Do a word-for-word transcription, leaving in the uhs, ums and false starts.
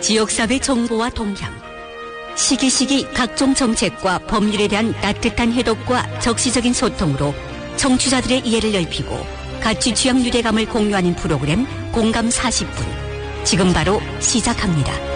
지역사회 정보와 동향, 시기시기 각종 정책과 법률에 대한 따뜻한 해독과 적시적인 소통으로 청취자들의 이해를 넓히고 가치 취향 유대감을 공유하는 프로그램 공감 사십 분. 지금 바로 시작합니다.